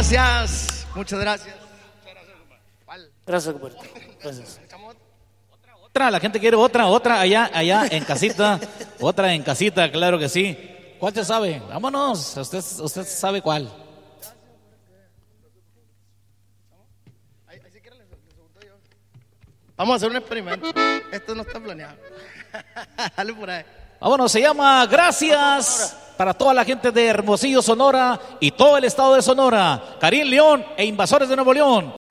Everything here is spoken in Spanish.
gracias. Muchas gracias. Gracias, Humberto. Gracias. Otra, la gente quiere otra allá en casita. Otra en casita, claro que sí. ¿Cuál te sabe? Vámonos, usted sabe cuál. Vamos a hacer un experimento. Esto no está planeado. Dale por ahí. Vámonos, se llama Gracias para toda la gente de Hermosillo, Sonora y todo el estado de Sonora. Karim León e Invasores de Nuevo León.